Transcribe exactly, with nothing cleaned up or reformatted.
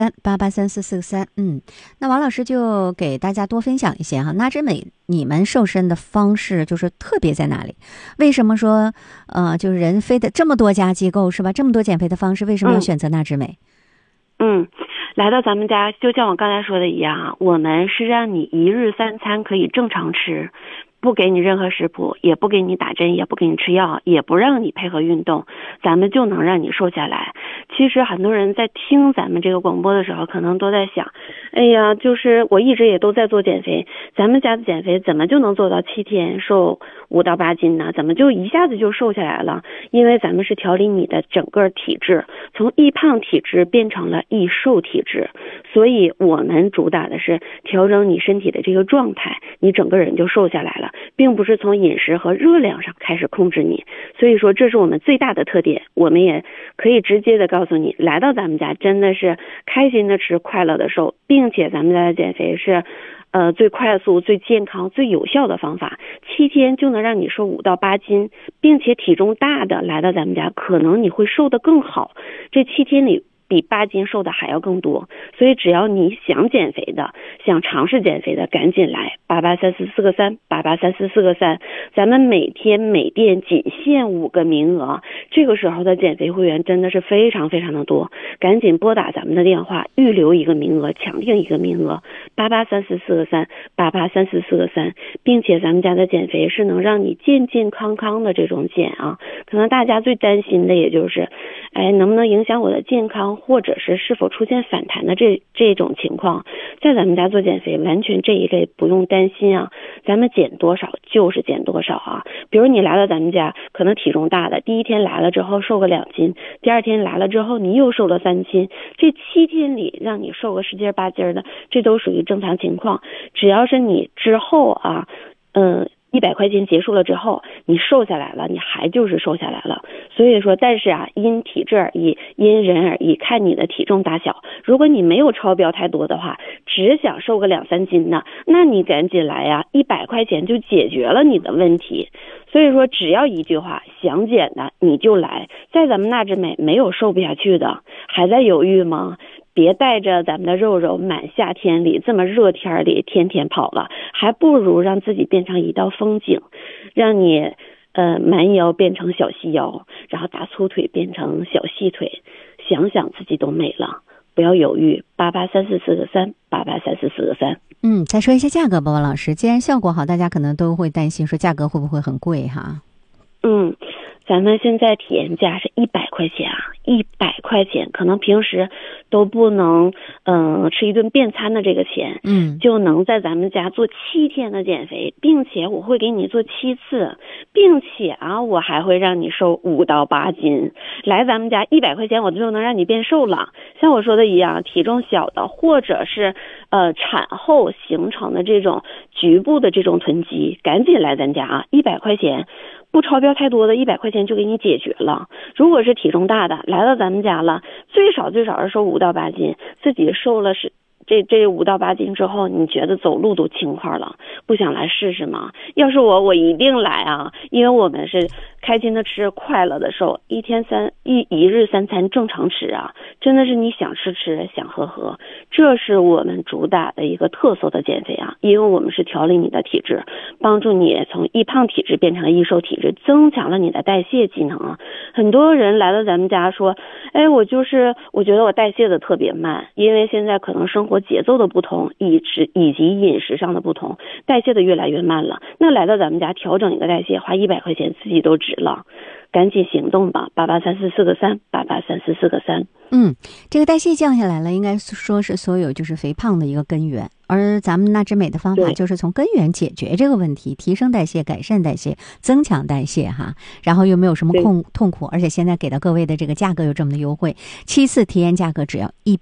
三八八三四四个三，嗯，那王老师就给大家多分享一些哈。纳之美，你们瘦身的方式就是特别在哪里？为什么说呃，就是人非得这么多家机构是吧？这么多减肥的方式，为什么要选择纳之美？ 嗯，来到咱们家，就像我刚才说的一样啊，我们是让你一日三餐可以正常吃。不给你任何食谱，也不给你打针，也不给你吃药，也不让你配合运动，咱们就能让你瘦下来。其实很多人在听咱们这个广播的时候，可能都在想，哎呀，就是我一直也都在做减肥，咱们家的减肥怎么就能做到七天瘦五到八斤呢？怎么就一下子就瘦下来了？因为咱们是调理你的整个体质，从易胖体质变成了易瘦体质，所以我们主打的是调整你身体的这个状态，你整个人就瘦下来了。并不是从饮食和热量上开始控制你，所以说这是我们最大的特点。我们也可以直接的告诉你，来到咱们家真的是开心的吃，快乐的瘦，并且咱们家的减肥是呃最快速、最健康、最有效的方法，七天就能让你瘦五到八斤，并且体重大的来到咱们家，可能你会瘦得更好。这七天里比八斤瘦的还要更多，所以只要你想减肥的，想尝试减肥的，赶紧来八八三四四个三，八八三四四个三，咱们每天每店仅限五个名额，这个时候的减肥会员真的是非常非常的多，赶紧拨打咱们的电话，预留一个名额，抢定一个名额，八八三四四个三，八八三四四个三，并且咱们家的减肥是能让你健健康康的这种减啊，可能大家最担心的也就是，哎，能不能影响我的健康？或者是是否出现反弹的这这种情况，在咱们家做减肥完全这一类不用担心啊，咱们减多少就是减多少啊。比如你来到咱们家，可能体重大的，第一天来了之后瘦个两斤，第二天来了之后你又瘦了三斤，这七天里让你瘦个十斤八斤的，这都属于正常情况。只要是你之后啊，嗯。一百块钱结束了之后，你瘦下来了，你还就是瘦下来了。所以说，但是啊，因体质而异，因人而异，看你的体重大小。如果你没有超标太多的话，只想瘦个两三斤呢，那你赶紧来呀，一百块钱就解决了你的问题。所以说，只要一句话，想减的你就来，在咱们纳之美没有瘦不下去的，还在犹豫吗？别带着咱们的肉肉满夏天里这么热天里天天跑了，还不如让自己变成一道风景，让你呃蛮腰变成小细腰，然后大粗腿变成小细腿，想想自己都美了。不要犹豫，八八三四四个三，八八三四四个三。 嗯，再说一下价格吧，王老师。既然效果好，大家可能都会担心说价格会不会很贵哈？ 嗯。咱们现在体验价是一百块钱啊，一百块钱，可能平时都不能，嗯、呃，吃一顿便餐的这个钱， 嗯， 就能在咱们家做七天的减肥，并且我会给你做七次，并且啊，我还会让你瘦五到八斤。来咱们家一百块钱，我就能让你变瘦了。像我说的一样，体重小的或者是呃产后形成的这种局部的这种囤积，赶紧来咱家啊，一百块钱。不超标太多的，一百块钱就给你解决了。如果是体重大的，来到咱们家了，最少最少是瘦五到八斤，自己瘦了是这这五到八斤之后，你觉得走路都轻快了，不想来试试吗？要是我，我一定来啊！因为我们是开心的吃，快乐的瘦，一天三一一日三餐正常吃啊，真的是你想吃吃，想喝喝，这是我们主打的一个特色的减肥啊！因为我们是调理你的体质，帮助你从易胖体质变成易瘦体质，增强了你的代谢机能啊！很多人来到咱们家说，哎，我就是我觉得我代谢的特别慢，因为现在可能生活节奏的不同，以及以及饮食上的不同，代谢的越来越慢了。那来到咱们家调整一个代谢，花一百块钱自己都值了，赶紧行动吧！八八三四四个三，八八三四四个三。 嗯，这个代谢降下来了，应该说是所有就是肥胖的一个根源。而咱们纳之美的方法就是从根源解决这个问题，提升代谢、改善代谢、增强代谢哈，然后又没有什么痛痛苦，而且现在给到各位的这个价格又这么的优惠，七次体验价格只要一